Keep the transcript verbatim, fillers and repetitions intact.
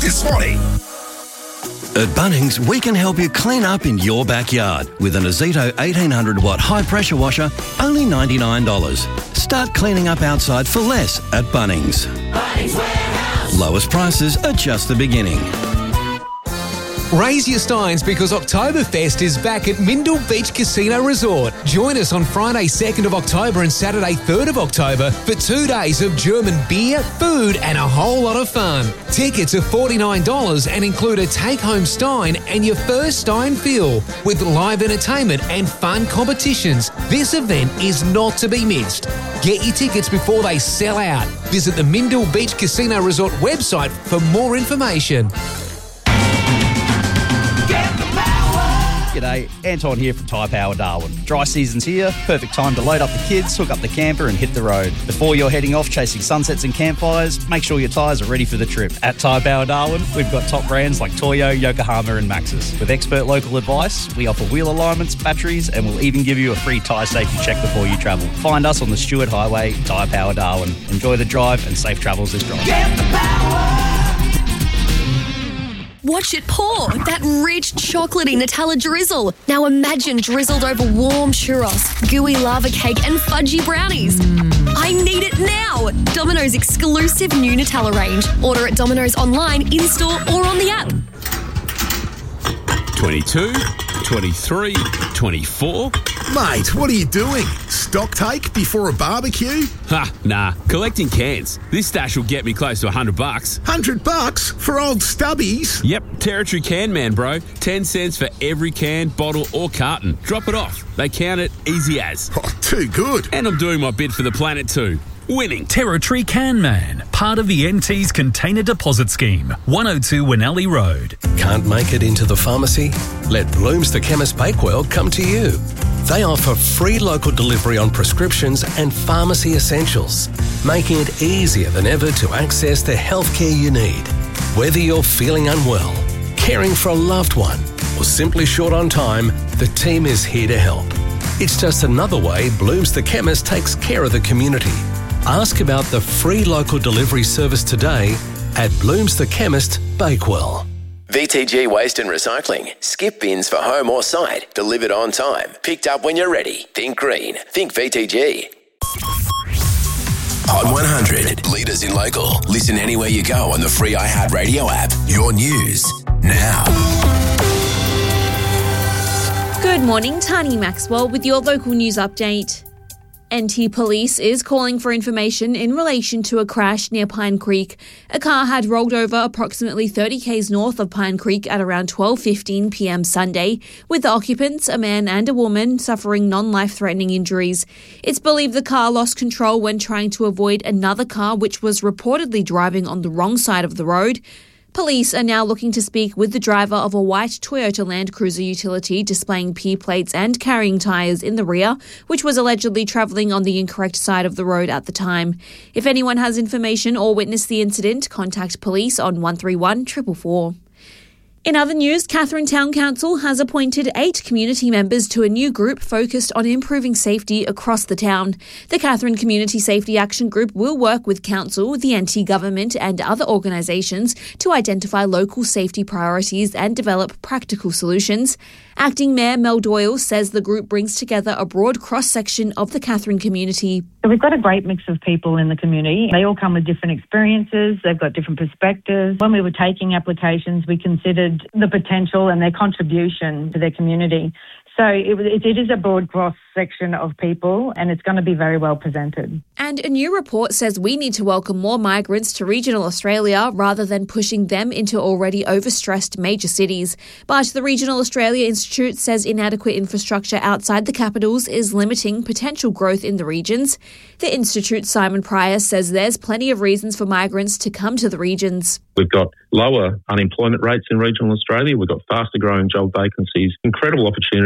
this morning. At Bunnings, we can help you clean up in your backyard with an Azito eighteen hundred watt high pressure washer, only ninety-nine dollars. Start cleaning up outside for less at Bunnings. Bunnings Warehouse. Lowest prices are just the beginning. Raise your steins because Oktoberfest is back at Mindle Beach Casino Resort. Join us on Friday second of October and Saturday third of October for two days of German beer, food and a whole lot of fun. Tickets are forty-nine dollars and include a take-home stein and your first stein fill with live entertainment and fun competitions. This event is not to be missed. Get your tickets before they sell out. Visit the Mindle Beach Casino Resort website for more information. G'day, Anton here from Tyre Power Darwin. Dry season's here, perfect time to load up the kids, hook up the camper and hit the road. Before you're heading off chasing sunsets and campfires, make sure your tyres are ready for the trip. At Tyre Power Darwin, we've got top brands like Toyo, Yokohama and Maxxis. With expert local advice, we offer wheel alignments, batteries and we'll even give you a free tyre safety check before you travel. Find us on the Stewart Highway, Tyre Power Darwin. Enjoy the drive and safe travels this drive. Get the power. Watch it pour, that rich chocolatey Nutella drizzle. Now imagine drizzled over warm churros, gooey lava cake and fudgy brownies. Mm. I need it now. Domino's exclusive new Nutella range. Order at Domino's online, in-store or on the app. twenty-two, twenty-three, twenty-four. Mate, what are you doing? Stock take before a barbecue? Ha, nah. Collecting cans. This stash will get me close to a hundred bucks. Hundred bucks for old stubbies? Yep, Territory Can Man, bro. Ten cents for every can, bottle or carton. Drop it off. They count it easy as. Oh, too good. And I'm doing my bit for the planet too. Winning. Territory Can Man, part of the N T's Container Deposit Scheme, one oh two Winnelli Road. Can't make it into the pharmacy? Let Blooms the Chemist Bakewell come to you. They offer free local delivery on prescriptions and pharmacy essentials, making it easier than ever to access the healthcare you need. Whether you're feeling unwell, caring for a loved one, or simply short on time, the team is here to help. It's just another way Blooms the Chemist takes care of the community. Ask about the free local delivery service today at Blooms the Chemist Bakewell. V T G Waste and Recycling. Skip bins for home or site. Delivered on time. Picked up when you're ready. Think green. Think V T G. Hot one hundred. Leaders in local. Listen anywhere you go on the free iHeartRadio app. Your news now. Good morning, Tani Maxwell with your local news update. N T Police is calling for information in relation to a crash near Pine Creek. A car had rolled over approximately thirty kays north of Pine Creek at around twelve fifteen p.m. Sunday, with the occupants, a man and a woman, suffering non-life-threatening injuries. It's believed the car lost control when trying to avoid another car which was reportedly driving on the wrong side of the road. Police are now looking to speak with the driver of a white Toyota Land Cruiser utility displaying P plates and carrying tyres in the rear, which was allegedly travelling on the incorrect side of the road at the time. If anyone has information or witnessed the incident, contact police on one three one, four four four. In other news, Katherine Town Council has appointed eight community members to a new group focused on improving safety across the town. The Katherine Community Safety Action Group will work with council, the N T government and other organisations to identify local safety priorities and develop practical solutions. Acting Mayor Mel Doyle says the group brings together a broad cross-section of the Katherine community. So we've got a great mix of people in the community. They all come with different experiences. They've got different perspectives. When we were taking applications, we considered the potential and their contribution to their community. So it, it is a broad cross-section of people and it's going to be very well presented. And a new report says we need to welcome more migrants to regional Australia rather than pushing them into already overstressed major cities. But the Regional Australia Institute says inadequate infrastructure outside the capitals is limiting potential growth in the regions. The Institute's Simon Pryor says there's plenty of reasons for migrants to come to the regions. We've got lower unemployment rates in regional Australia. We've got faster growing job vacancies, incredible opportunities